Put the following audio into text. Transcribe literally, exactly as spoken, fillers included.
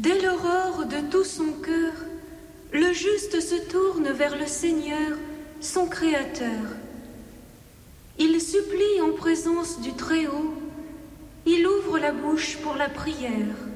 Dès l'aurore de tout son cœur, le juste se tourne vers le Seigneur, son Créateur. Il supplie en présence du Très-Haut, il ouvre la bouche pour la prière.